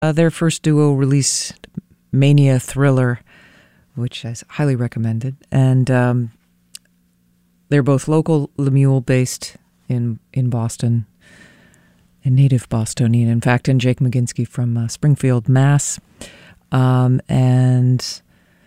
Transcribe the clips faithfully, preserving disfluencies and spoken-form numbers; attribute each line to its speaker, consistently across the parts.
Speaker 1: Uh, their first duo released Mania Thriller, which is highly recommended. And um, they're both local Lemuel based in, in Boston, a native Bostonian, in fact, and Jake McGinsky from uh, Springfield, Mass. Um, and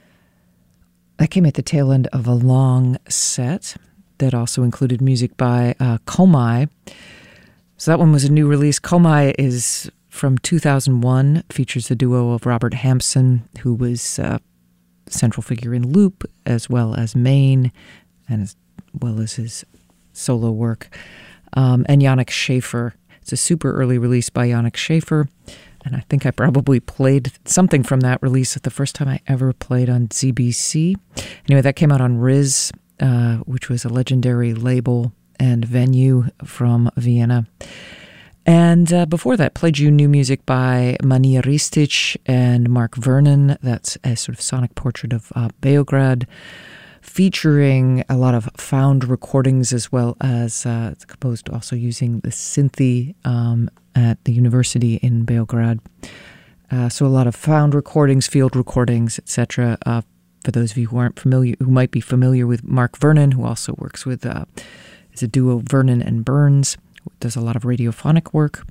Speaker 1: that came at the tail end of a long set that also included music by uh, Komai. So that one was a new release. Komai is from two thousand one, features the duo of Robert Hampson, who was a central figure in Loop, as well as Maine, and as well as his solo work, um, and Yannick Schaefer. It's a super early release by Yannick Schaefer, and I think I probably played something from that release at the first time I ever played on Z B C. Anyway, that came out on Riz, uh, which was a legendary label and venue from Vienna. And uh, before that, played you new music by Mania Ristic and Mark Vernon. That's a sort of sonic portrait of uh, Beograd, featuring a lot of found recordings as well as uh, it's composed also using the synthy um, at the university in Beograd. Uh, so a lot of found recordings, field recordings, et cetera. Uh, for those of you who aren't familiar, who might be familiar with Mark Vernon, who also works with uh, is a duo Vernon and Burns. Does a lot of radiophonic work,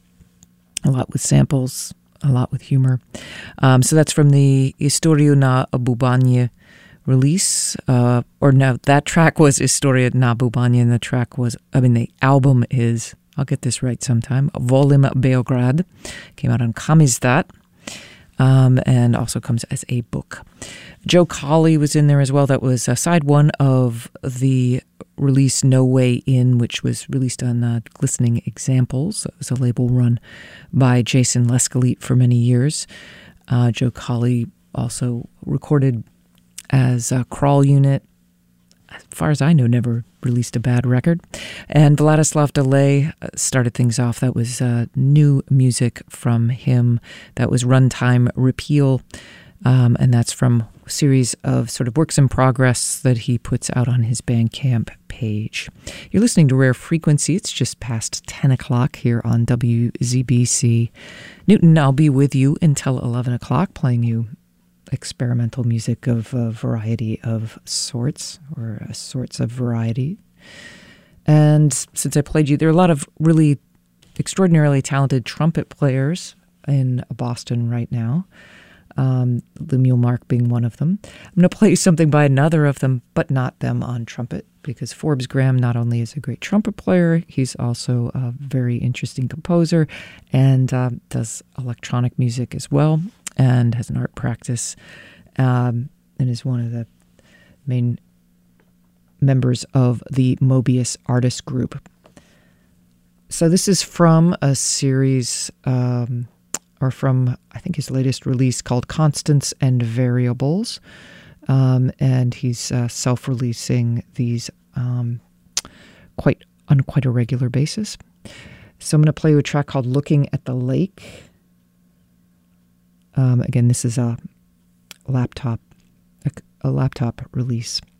Speaker 1: a lot with samples, a lot with humor. Um, so that's from the Historia na Bubanje release. Uh, or no, that track was Historia na Bubanje, and the track was, I mean, the album is, I'll get this right sometime, Volim Beograd. Came out on Kamizdat, um, and also comes as a book. Joe Colley was in there as well. That was uh, side one of the release No Way In, which was released on uh, Glistening Examples. It was a label run by Jason Lescalit for many years. Uh, Joe Colley also recorded as a Crawl Unit. As far as I know, never released a bad record. And Vladislav Delay started things off. That was uh, new music from him. That was Runtime Repeal. Um, and that's from a series of sort of works in progress that he puts out on his Bandcamp page. You're listening to Rare Frequency. It's just past ten o'clock here on W Z B C. Newton, I'll be with you until eleven o'clock, playing you experimental music of a variety of sorts, or uh, sorts of variety. And since I played you, there are a lot of really extraordinarily talented trumpet players in Boston right now. Um, Lemuel Mark being one of them. I'm going to play you something by another of them, but not them on trumpet, because Forbes Graham not only is a great trumpet player, he's also a very interesting composer and uh, does electronic music as well, and has an art practice, um, and is one of the main members of the Mobius Artist Group. So this is from a series... Um, or from, I think, his latest release called Constants and Variables. Um, and he's uh, self-releasing these um, quite on quite a regular basis. So I'm going to play you a track called Looking at the Lake. Um, again, this is a laptop, a, a laptop release.